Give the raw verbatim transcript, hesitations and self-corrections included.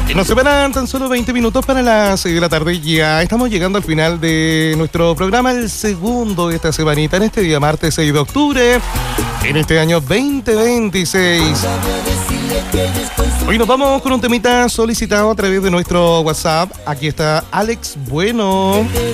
Y nos separan tan solo veinte minutos para las seis de la tarde. Ya estamos llegando al final de nuestro programa, el segundo de esta semanita, en este día martes seis de octubre, en este año veinte veintiséis. Hoy nos vamos con un temita solicitado a través de nuestro WhatsApp. Aquí está Alex Bueno.